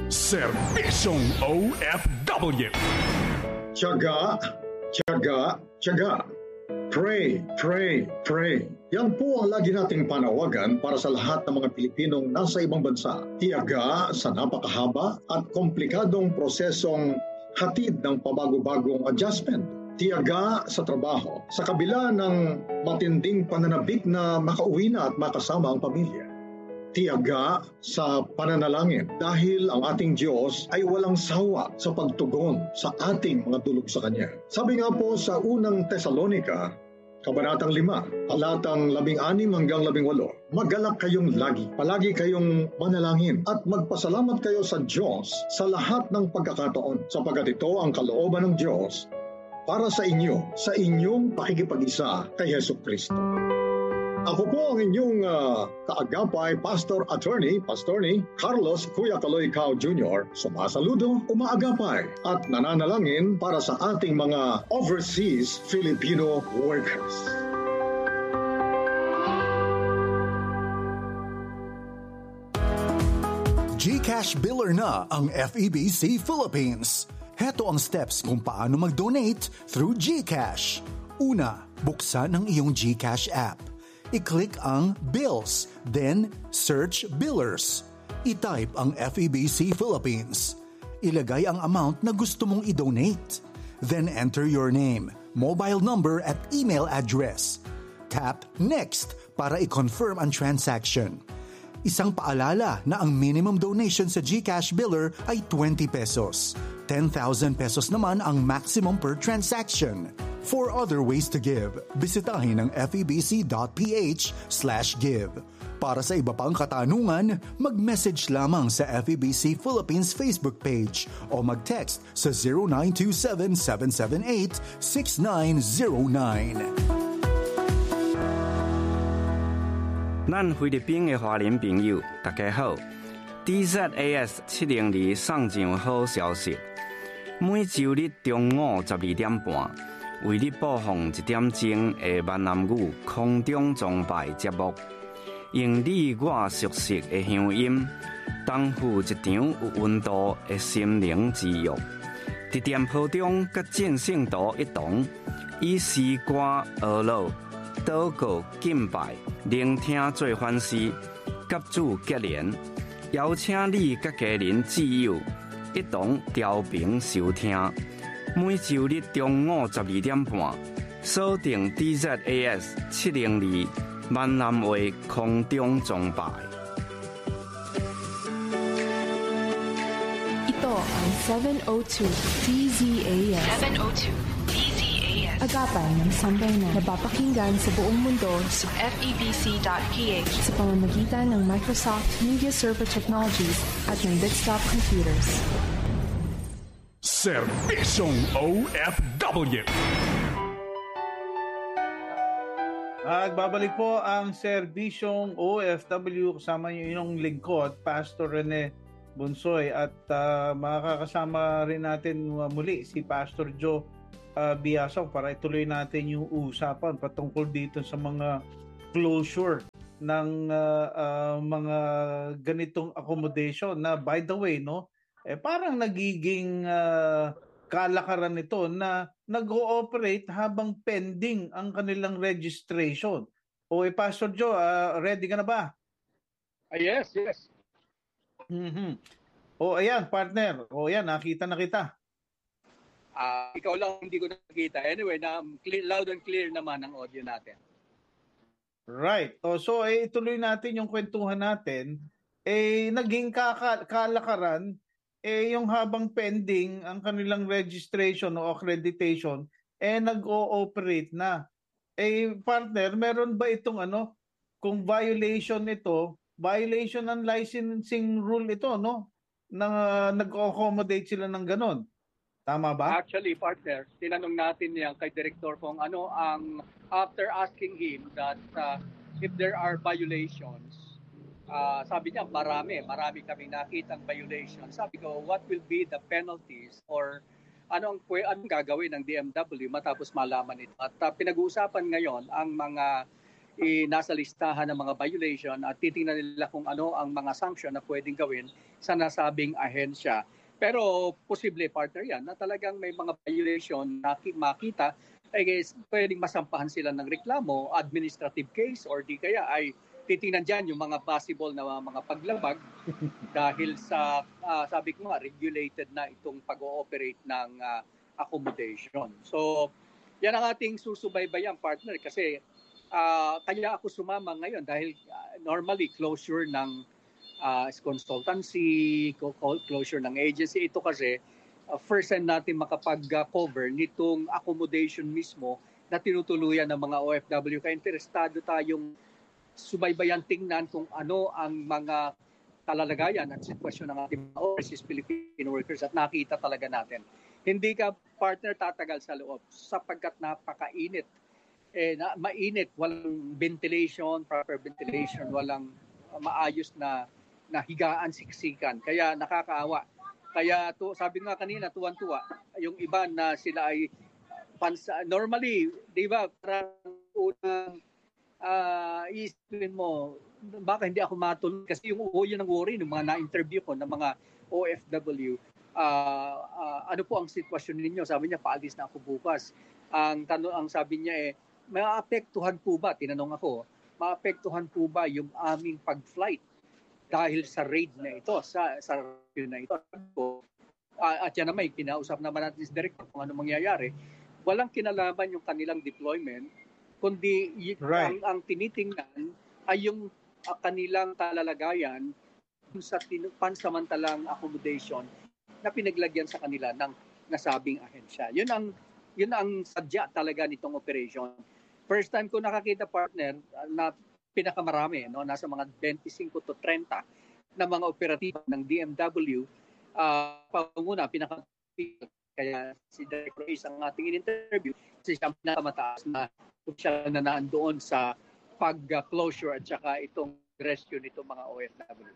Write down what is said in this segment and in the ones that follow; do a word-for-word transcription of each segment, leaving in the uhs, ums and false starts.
Serbisyong O F W. Tiyaga, tiyaga, tiyaga. Pray, pray, pray. Yan po ang lagi nating panawagan para sa lahat ng mga Pilipinong nasa ibang bansa. Tiyaga sa napakahaba at komplikadong prosesong hatid ng pabago-bagong adjustment. Tiyaga sa trabaho sa kabila ng matinding pananabik na makauwi na at makasama ang pamilya. Tiyaga sa pananalangin dahil ang ating Diyos ay walang sawa sa pagtugon sa ating mga dulog sa Kanya. Sabi nga po sa unang Tesalonica, Kabanatang lima, talatang labing anim hanggang labing walo, magalak kayong lagi, palagi kayong manalangin at magpasalamat kayo sa Diyos sa lahat ng pagkakataon sapagkat ito ang kalooban ng Diyos para sa inyo, sa inyong pakikipag-isa kay Hesus Kristo. Ako po ang inyong uh, kaagapay, Pastor Attorney, Pastorni Carlos Kuya Kaloy Cao Junior Sumasaludo, umaagapay at nananalangin para sa ating mga overseas Filipino workers. GCash Biller na ang F E B C Philippines. Heto ang steps kung paano mag-donate through GCash. Una, buksan ang iyong GCash app. I-click ang Bills, then search Billers. I-type ang F E B C Philippines. Ilagay ang amount na gusto mong i-donate. Then enter your name, mobile number at email address. Tap Next para i-confirm ang transaction. Isang paalala na ang minimum donation sa GCash Biller ay twenty pesos. ten thousand pesos naman ang maximum per transaction. For other ways to give, bisitahin ang febc.ph slash give. Para sa iba pang katanungan, mag-message lamang sa F E B C Philippines Facebook page o mag-text sa zero nine two seven, seven seven eight, six nine zero nine. 咱菲律賓嘅華人朋友，大家好。D Z A S 七零二送上好消息，每週日中午十二點半。為你播放一點鐘的閩南語空中崇拜節目，用你我熟悉的鄉音，擔負一場有溫度的心靈之約。佇店鋪中，甲正聖徒一同，以詩歌、學老、禱告、敬拜、聆聽做反思，甲主結連，邀請你甲家人摯友一同調頻收聽。每週日中午十二點半，鎖定 D Z A S 七零二閩南話空中崇拜。 Ito ang seven oh two D Z A S. seven oh two D Z A S. Agapan ng sambayanan. Napapakinggan sa buong mundo sa F E B C dot P H sa pamamagitan ng Microsoft Media Server Technologies at ng desktop computers. Serbisyong O F W. At babalik po ang Serbisyong O F W kasama niyo yung lingkod, Pastor Rene Bonsoy, at uh, makakasama rin natin uh, muli si Pastor Joe uh, Biasong para ituloy natin yung usapan patungkol dito sa mga closure ng uh, uh, mga ganitong accommodation na, by the way, no, eh parang nagiging uh, kalakaran nito na nag-ooperate habang pending ang kanilang registration. O eh, Pastor Joe, uh, ready ka na ba? Uh, yes, yes. Mm-hmm. O ayan, partner. O ayan, nakita na kita. Uh, ikaw lang hindi ko nakita. Anyway, na clear, loud and clear naman ang audio natin. Right. O, so eh, ituloy natin yung kwentuhan natin. Eh, naging kaka- kalakaran eh yung habang pending ang kanilang registration o accreditation, eh nag-o-operate na. Eh partner, meron ba itong ano, kung violation ito, violation ng licensing rule ito, no? Na uh, nag-accommodate sila ng ganon. Tama ba? Actually, partner, tinanong natin yan kay Director kung ano ang, after asking him that uh, if there are violations, Uh, sabi niya, marami, marami kaming nakitang violation. Sabi ko, what will be the penalties or anong, anong gagawin ng D M W matapos malaman ito? At uh, pinag-uusapan ngayon ang mga eh, nasa listahan ng mga violation at titingnan nila kung ano ang mga sanction na pwedeng gawin sa nasabing ahensya. Pero posible, partner, yan na talagang may mga violation na makita, ay guys, pwedeng masampahan sila ng reklamo, administrative case, or di kaya ay titingnan dyan yung mga possible na mga paglabag dahil sa, uh, sabi ko nga, regulated na itong pag-ooperate ng uh, accommodation. So, yan ang ating susubaybayan, partner, kasi uh, kaya ako sumama ngayon dahil uh, normally closure ng uh, consultancy, closure ng agency, ito kasi uh, first time natin makapag-cover nitong accommodation mismo na tinutuluyan ng mga O F W. Kaya interesado tayong subaybayan, tingnan kung ano ang mga kalalagayan at sitwasyon ng ating overseas Filipino workers at nakita talaga natin. Hindi ka, partner, tatagal sa loob sapagkat napakainit. Eh, na, mainit, walang ventilation, proper ventilation, walang uh, maayos na, na higaan, siksikan. Kaya nakakaawa. Kaya to, sabi nga kanina, tuwan-tuwa, yung iba na sila ay pansa, normally, di ba, parang unang Uh, isipin mo, baka hindi ako matuloy kasi yung oh, yun ang worry ng mga na-interview ko ng mga O F W. Uh, uh, ano po ang sitwasyon ninyo? Sabi niya, paalis na ako bukas. Ang tanong, ang sabi niya eh, maapektuhan po ba? Tinanong ako, maapektuhan po ba yung aming pag-flight dahil sa raid na ito, sa sa raid na ito? Uh, at yan naman, kinausap naman natin si Director kung ano mangyayari. Walang kinalaman yung kanilang deployment, kundi right. ang, ang tinitingnan ay yung uh, kanilang kalalagayan sa tin- pansamantalang accommodation na pinaglagyan sa kanila ng nasabing ahensya. Yun ang yun ang sadya talaga nitong operation. First time ko nakakita, partner, na pinakamarami, no, nasa mga twenty-five to thirty na mga operatiba ng D M W. Uh, panguna, pinaka kaya si Director Ace ang ating in-interview kasi siya pinakamataas na siya na naandoon sa pag-closure at saka itong rescue nitong mga O F W.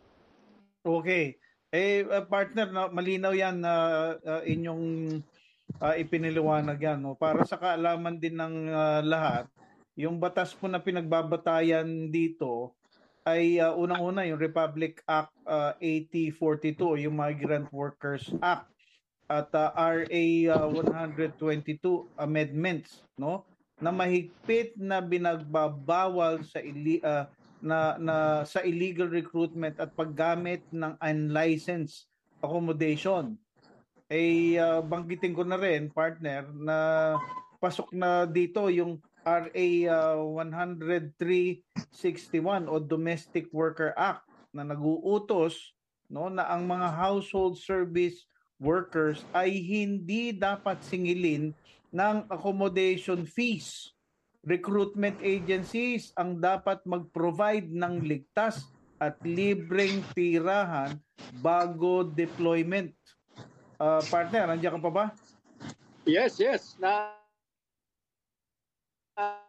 Okay. Eh, uh, partner, no, malinaw yan na uh, uh, inyong uh, ipiniliwanag yan. No? Para sa kaalaman din ng uh, lahat, yung batas po na pinagbabatayan dito ay uh, unang-una yung Republic Act uh, eighty forty-two, yung Migrant Workers Act, at uh, R A uh, one twenty-two amendments, no, na mahigpit na binagbabawal sa ili, uh, na, na sa illegal recruitment at paggamit ng unlicensed accommodation. Eh uh, banggitin ko na rin, partner, na pasok na dito yung R A uh, one oh three sixty-one o Domestic Worker Act na nag-uutos, no, na ang mga household service workers ay hindi dapat singilin ng accommodation fees. Recruitment agencies ang dapat mag-provide ng ligtas at libreng tirahan bago deployment. Uh, partner, nandiyan ka pa ba? Yes, yes. Na uh,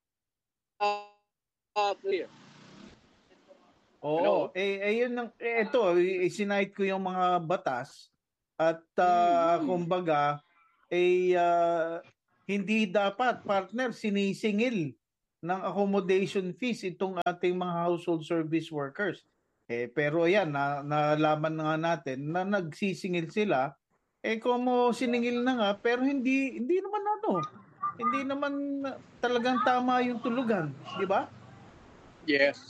uh, clear. Oo. Hello? Eh, eh yun ang, eh, ito, isinite ko yung mga batas at uh, mm-hmm. kumbaga, ay uh, hindi dapat, partner, sinisingil ng accommodation fees itong ating mga household service workers. Eh, pero yan, na, nalaman nga natin na nagsisingil sila. Eh, kumo siningil na nga, pero hindi hindi naman ano, hindi naman talagang tama yung tulugan, di ba? Yes.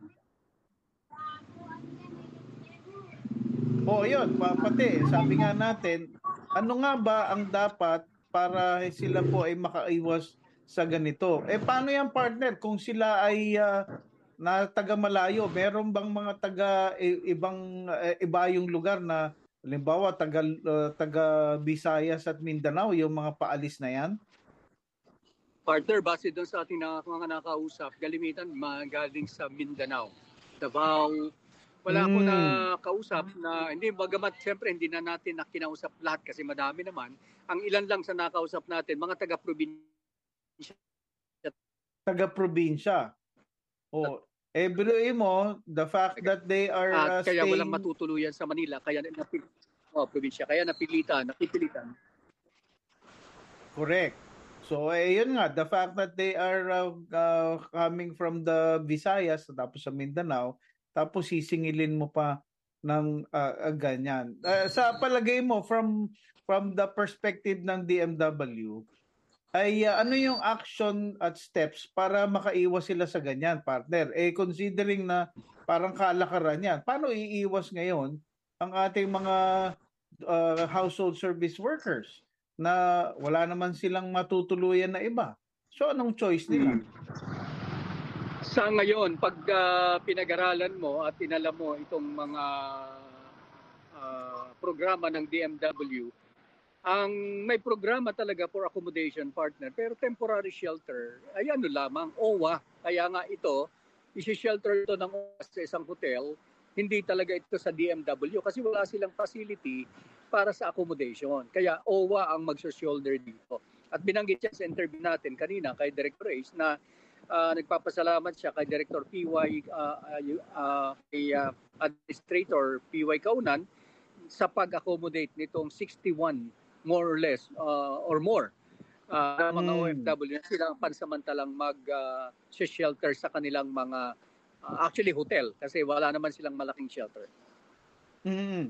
O yun, pati, sabi nga natin, ano nga ba ang dapat para sila po ay makaiwas sa ganito? Eh paano yan, partner, kung sila ay uh, na taga malayo, meron bang mga taga ibang uh, iba yung lugar na halimbawa taga uh, taga Visayas at Mindanao, yung mga paalis na yan? Partner, base doon sa ating mga nakausap, galimitan magaling sa Mindanao, Davao. Wala mm. ko na kausap na, hindi, bagamat siyempre hindi na natin na kinausap lahat kasi madami naman. Ang ilan lang sa nakausap natin, mga taga-probinsya. Taga-probinsya. Oh, eh, biruin mo, the fact that they are uh, At kaya staying... walang matutuluyan sa Manila, kaya napil... oh, probinsya, kaya napilitan, napipilitan. Correct. So, eh, yun nga, the fact that they are uh, uh, coming from the Visayas, tapos sa Mindanao, tapos sisingilin mo pa ng uh, uh, ganyan. Uh, sa palagay mo, from from the perspective ng D M W, ay uh, ano yung action at steps para makaiwas sila sa ganyan, partner? Eh, considering na parang kalakaran yan, paano iiwas ngayon ang ating mga uh, household service workers na wala naman silang matutuluyan na iba? So, anong choice nila? Hmm. Sa ngayon, pag uh, pinag-aralan mo at inalam mo itong mga uh, programa ng D M W, ang may programa talaga for accommodation, partner, pero temporary shelter, ay ano lamang, O W A. Kaya nga ito, isi-shelter ito ng O W A sa isang hotel, hindi talaga ito sa D M W kasi wala silang facility para sa accommodation. Kaya O W A ang mag-shoulder dito. At binanggit siya sa interview natin kanina kay Director Ace na uh, nagpapasalamat siya kay Director P Y, uh, uh, uh, kay uh, Administrator P Y Kaunan sa pag-accommodate nitong sixty-one more or less uh, or more uh, mga mm. O F W na silang pansamantalang mag-shelter uh, sa kanilang mga uh, actually hotel kasi wala naman silang malaking shelter. Mm.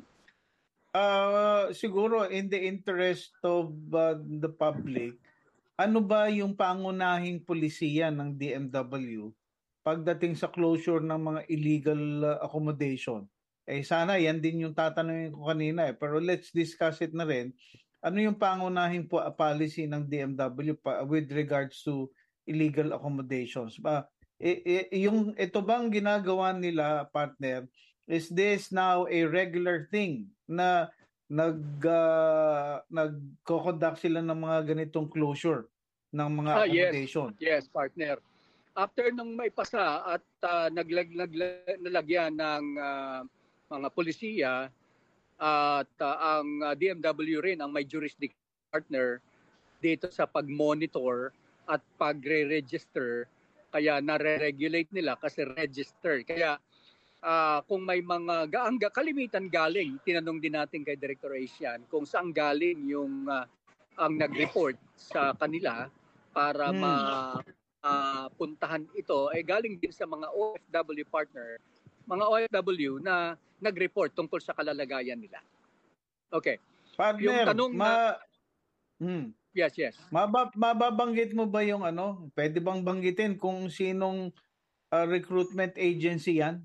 Uh, siguro in the interest of uh, the public, ano ba yung pangunahing pulisiya ng D M W pagdating sa closure ng mga illegal uh, accommodation? Eh sana yan din yung tatanungin ko kanina eh, pero let's discuss it na rin. Ano yung pangunahing po, uh, policy ng D M W pa, with regards to illegal accommodations? Ba, eh, eh, yung ito bang ginagawa nila, partner, is this now a regular thing na nag uh, nagko-conduct sila ng mga ganitong closure ng mga ah, accommodation? Yes, yes, partner. After nung may pasa at uh, naglag, naglag, nalagyan ng uh, mga polisiya at uh, ang uh, D M W rin ang may jurisdiction, partner, dito sa pag-monitor at pagre-register, kaya nare-regulate nila kasi register. Kaya Uh, kung may mga gaang kalimitan galing, tinanong din natin kay Director Asian kung saan galing yung uh, ang nag-report sa kanila para hmm. mapuntahan uh, ito, ay eh, galing din sa mga O F W partner, mga O F W na nag-report tungkol sa kalalagayan nila. Okay. Partner, yung tanong ma... na... Hmm. Yes, yes. Mabab- mababanggit mo ba yung ano? Pwede bang banggitin kung sinong uh, recruitment agency yan?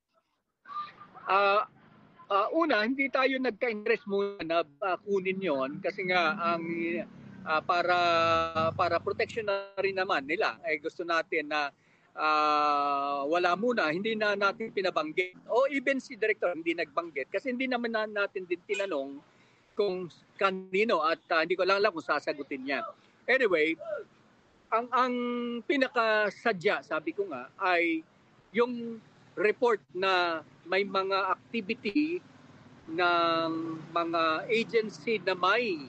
Uh, uh, una, hindi tayo nagka-interest muna na uh, kunin yon kasi nga ang uh, para para protection na rin naman nila. Eh gusto natin na uh, wala muna, hindi na natin pinabanggit. O even si Director hindi nagbanggit kasi hindi naman na natin din tinanong kung kanino at uh, hindi ko lang alam kung sasagutin niya. Anyway, ang ang pinakasadya, sabi ko nga, ay yung report na may mga activity ng mga agency na may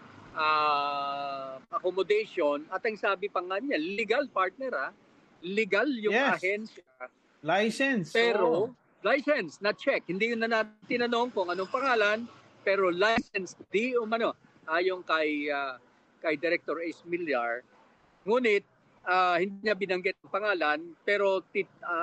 uh, accommodation at ang sabi pa nga niya, legal partner ah, legal yung yes. ahensya. License. Pero, oh. license, na check. Hindi yun na natin tinanong kung anong pangalan, pero license, di umano, ayon kay, uh, kay Director Ace Millar. Ngunit, uh, hindi niya binanggit ang pangalan, pero tit, uh,